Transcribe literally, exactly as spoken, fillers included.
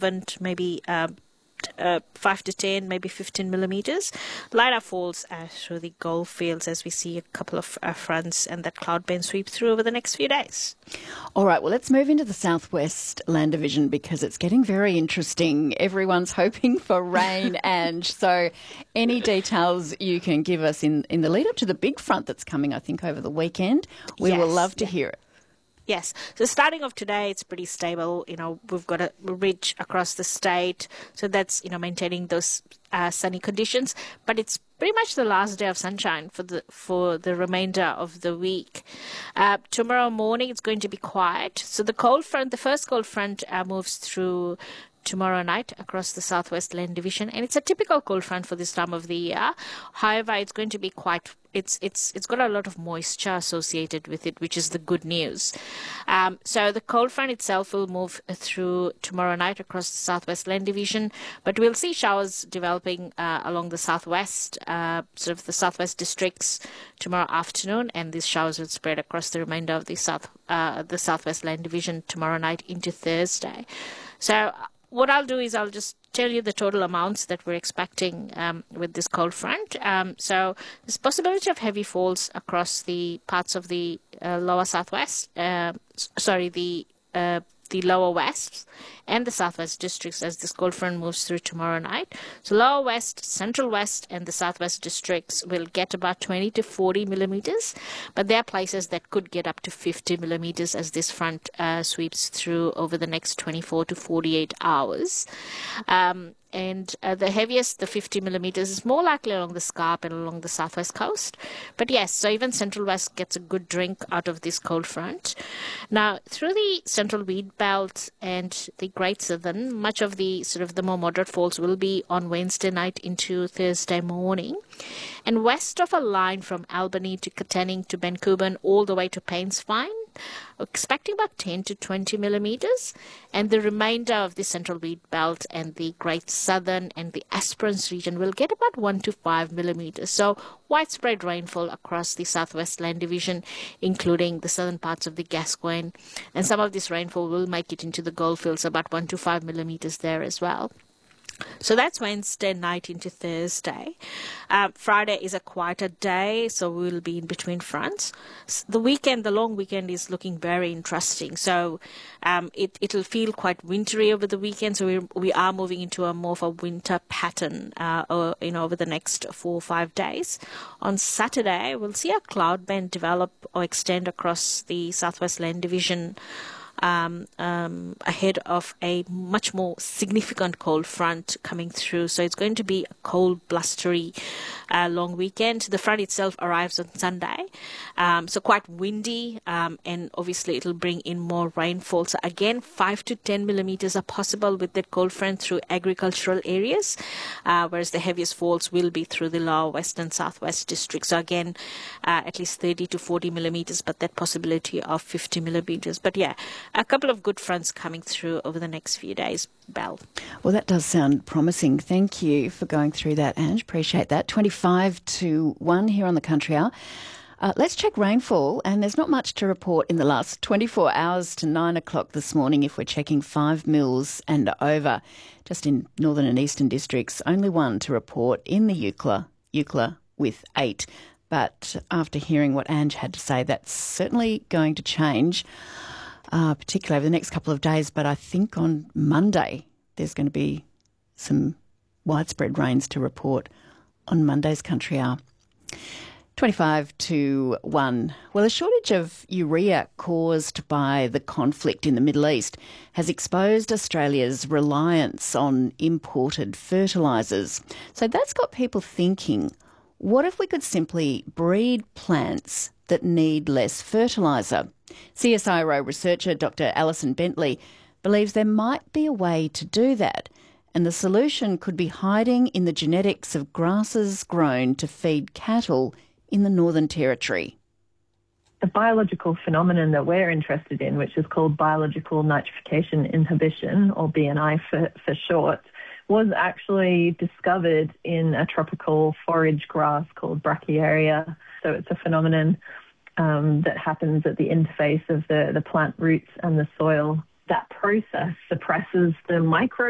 wind maybe um, Uh, five to ten, maybe fifteen millimeters. Lighter falls uh, through the Gulf fields as we see a couple of uh, fronts and that cloud band sweep through over the next few days. All right, well, let's move into the Southwest Land Division because it's getting very interesting. Everyone's hoping for rain, and so any details you can give us in, in the lead up to the big front that's coming, I think, over the weekend, we yes, will love to yeah. hear it. Yes. So starting off today, it's pretty stable. You know, we've got a ridge across the state. So that's, you know, maintaining those uh, sunny conditions. But it's pretty much the last day of sunshine for the for the remainder of the week. Uh, tomorrow morning, it's going to be quiet. So the cold front, the first cold front uh, moves through tomorrow night across the Southwest Land Division, and it's a typical cold front for this time of the year. However, it's going to be quite it's it's it's got a lot of moisture associated with it, which is the good news. Um, so the cold front itself will move through tomorrow night across the Southwest Land Division, but we'll see showers developing uh, along the southwest, uh, sort of the southwest districts tomorrow afternoon, and these showers will spread across the remainder of the south uh, the Southwest Land Division tomorrow night into Thursday. So what I'll do is I'll just tell you the total amounts that we're expecting um, with this cold front. Um, so there's possibility of heavy falls across the parts of the uh, lower southwest, uh, sorry, the uh, the lower west and the southwest districts as this cold front moves through tomorrow night. So lower west, central west, and the southwest districts will get about twenty to forty millimeters, but there are places that could get up to fifty millimeters as this front uh, sweeps through over the next twenty-four to forty-eight hours. Um, And uh, the heaviest, the fifty millimeters, is more likely along the Scarp and along the southwest coast. But yes, so even Central West gets a good drink out of this cold front. Now, through the Central Wheat Belt and the Great Southern, much of the sort of the more moderate falls will be on Wednesday night into Thursday morning. And west of a line from Albany to Katanning to Bencoubon all the way to Painesville, expecting about ten to twenty millimeters, and the remainder of the Central Wheat Belt and the Great Southern and the Esperance region will get about one to five millimeters. So widespread rainfall across the Southwest Land Division, including the southern parts of the Gascoyne, and some of this rainfall will make it into the Goldfields, about one to five millimeters there as well. So that's Wednesday night into Thursday. Um, Friday is a quieter day, so we'll be in between fronts. The weekend, the long weekend, is looking very interesting. So um, it, it'll feel quite wintry over the weekend. So we we are moving into a more of a winter pattern, uh, or, you know, over the next four or five days. On Saturday, we'll see a cloud band develop or extend across the Southwest Land Division, Um, um, ahead of a much more significant cold front coming through. So it's going to be a cold, blustery, uh, long weekend. The front itself arrives on Sunday, um, so quite windy, um, and obviously it'll bring in more rainfall. So again, five to ten millimeters are possible with that cold front through agricultural areas, uh, whereas the heaviest falls will be through the lower west and southwest districts. So again, uh, at least thirty to forty millimeters, but that possibility of fifty millimeters. But yeah, a couple of good fronts coming through over the next few days, Belle. Well, that does sound promising. Thank you for going through that, Ange. Appreciate that. twenty-five to one here on the Country Hour. Uh, let's check rainfall, and there's not much to report in the last twenty-four hours to nine o'clock this morning if we're checking five mils and over. Just in northern and eastern districts, only one to report in the Eucla, Eucla with eight. But after hearing what Ange had to say, that's certainly going to change. Uh, particularly over the next couple of days, but I think on Monday there's going to be some widespread rains to report on Monday's Country Hour. twenty-five to one. Well, a shortage of urea caused by the conflict in the Middle East has exposed Australia's reliance on imported fertilisers. So that's got people thinking, what if we could simply breed plants that need less fertiliser? C S I R O researcher Doctor Alison Bentley believes there might be a way to do that, and the solution could be hiding in the genetics of grasses grown to feed cattle in the Northern Territory. The biological phenomenon that we're interested in, which is called biological nitrification inhibition, or B N I for, for short, was actually discovered in a tropical forage grass called Brachiaria. So it's a phenomenon um, that happens at the interface of the, the plant roots and the soil. That process suppresses the micro